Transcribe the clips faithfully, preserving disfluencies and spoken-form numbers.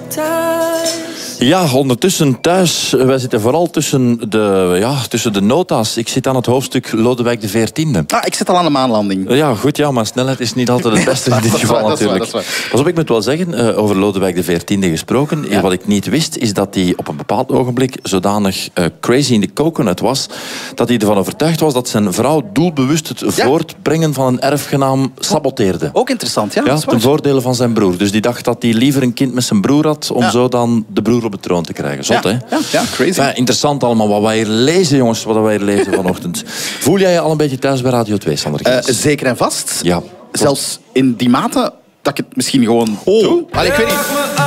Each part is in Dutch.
Ja, ondertussen thuis. Wij zitten vooral tussen de, ja, tussen de nota's. Ik zit aan het hoofdstuk Lodewijk de veertiende. Ah, ik zit al aan de maanlanding. Ja, goed, ja, maar snelheid is niet altijd het beste in dit geval natuurlijk. Pas op, ik moet wel zeggen, uh, over Lodewijk de veertiende gesproken. Ja. Wat ik niet wist, is dat hij op een bepaald ogenblik zodanig uh, crazy in the coconut was, dat hij ervan overtuigd was dat zijn vrouw doelbewust het ja. voortbrengen van een erfgenaam saboteerde. Ook interessant, ja. Ja, ten voordele van zijn broer. Dus die dacht dat hij liever een kind met zijn broer had, om ja. zo dan de broer op de troon te krijgen. Zot, ja. hè? Ja, ja, crazy. Ja, interessant allemaal, wat wij hier lezen, jongens, wat wij hier lezen vanochtend. Voel jij je al een beetje thuis bij Radio twee, Sander Gies? Uh, zeker en vast. Ja. Zelfs in die mate dat ik het misschien gewoon oh. doe. Maar ik weet niet.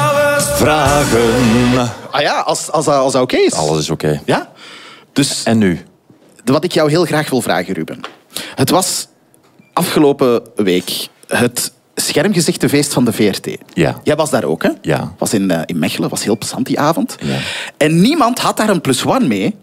Vragen. Ah ja, als, als, als dat oké is. Alles is oké. Okay. Ja? Dus en nu? Wat ik jou heel graag wil vragen, Ruben. Het was afgelopen week het schermgezichtenfeest van de V R T. Ja. Jij was daar ook, hè? Ja. Was in, uh, in Mechelen, was heel plezant die avond. Ja. En niemand had daar een plus one mee,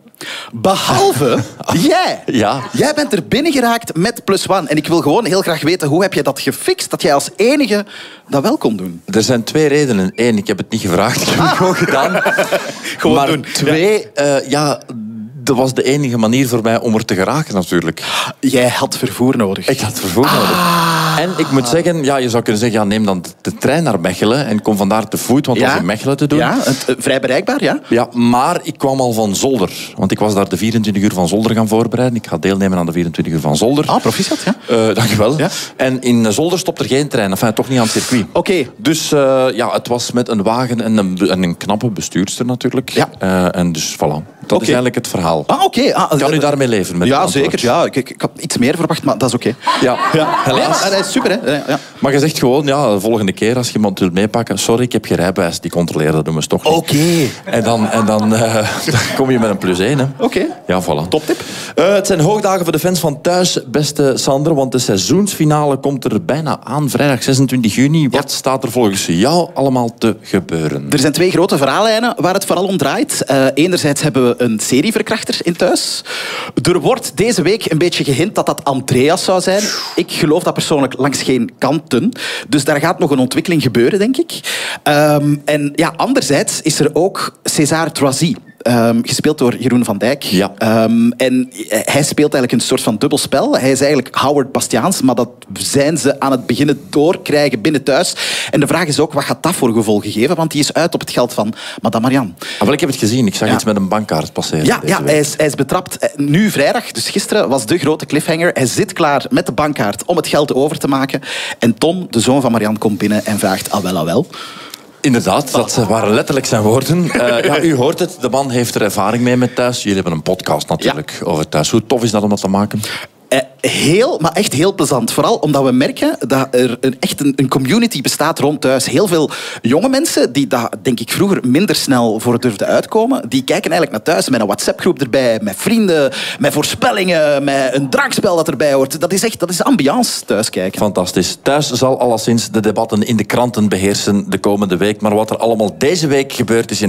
behalve jij. Ja. Jij bent er binnen geraakt met plus one. En ik wil gewoon heel graag weten, hoe heb je dat gefixt, dat jij als enige dat wel kon doen? Er zijn twee redenen. Eén, ik heb het niet gevraagd. Ik heb het gewoon gedaan. Gewoon maar doen. twee, ja. Uh, ja... Dat was de enige manier voor mij om er te geraken, natuurlijk. Jij had vervoer nodig. Ik had vervoer ah. nodig. En ik moet zeggen, ja, je zou kunnen zeggen, ja, neem dan de trein naar Mechelen en kom vandaar te voet, want ja. dat was in Mechelen te doen. Ja, het, uh, vrij bereikbaar, ja. Ja, maar ik kwam al van Zolder. Want ik was daar de vierentwintig uur van Zolder gaan voorbereiden. Ik ga deelnemen aan de vierentwintig uur van Zolder. Ah, proficiat, ja. Uh, dankjewel. Ja. En in Zolder stopt er geen trein. Enfin, toch niet aan het circuit. Oké. Okay. Dus uh, ja, het was met een wagen en een, en een knappe bestuurster natuurlijk. Ja. Uh, en dus, voilà. Dat okay. is eigenlijk het verhaal. Ah, oké. Okay. Ah, kan u daarmee leven? Met ja, zeker. Ja, ik, ik, ik had iets meer verwacht, maar dat is oké. Okay. Ja, ja, helaas. Nee, dat is super, hè. Ja. Maar je zegt gewoon, ja, de volgende keer als je iemand wilt meepakken, sorry, ik heb geen rijbewijs, die controleren, dat doen we toch niet. Oké. Okay. En, dan, en dan, uh, dan kom je met een plus één, hè. Oké. Okay. Ja, voilà. Toptip. Uh, het zijn hoogdagen voor de fans van thuis, beste Sander, want de seizoensfinale komt er bijna aan, vrijdag zesentwintig juni. Wat ja. staat er volgens jou allemaal te gebeuren? Er zijn twee grote verhaallijnen waar het vooral om draait. Uh, enerzijds hebben we een serieverkrachter in thuis. Er wordt deze week een beetje gehint dat dat Andreas zou zijn. Ik geloof dat persoonlijk langs geen kanten. Dus daar gaat nog een ontwikkeling gebeuren, denk ik. Um, en ja, anderzijds is er ook César Troisi. Um, gespeeld door Jeroen van Dijk. Ja. Um, en hij speelt eigenlijk een soort van dubbelspel. Hij is eigenlijk Howard Bastiaans, maar dat zijn ze aan het beginnen doorkrijgen binnen thuis. En de vraag is ook, wat gaat dat voor gevolgen geven? Want die is uit op het geld van Madame Marianne. Ah, wel, ik heb het gezien. Ik zag ja. iets met een bankkaart passeren. Ja, ja hij, is, hij is betrapt. Nu vrijdag, dus gisteren, was de grote cliffhanger. Hij zit klaar met de bankkaart om het geld over te maken. En Tom, de zoon van Marianne, komt binnen en vraagt, ah wel, ah wel. Inderdaad, dat waren letterlijk zijn woorden. Uh, ja, u hoort het, de man heeft er ervaring mee met thuis. Jullie hebben een podcast natuurlijk ja. over thuis. Hoe tof is dat om dat te maken? Uh, heel, maar echt heel plezant. Vooral omdat we merken dat er een, echt een, een community bestaat rond thuis. Heel veel jonge mensen die daar, denk ik, vroeger minder snel voor durfden uitkomen, die kijken eigenlijk naar thuis met een WhatsApp-groep erbij, met vrienden, met voorspellingen, met een drankspel dat erbij hoort. Dat is echt, dat is ambiance thuis kijken. Fantastisch. Thuis zal alleszins de debatten in de kranten beheersen de komende week. Maar wat er allemaal deze week gebeurd is in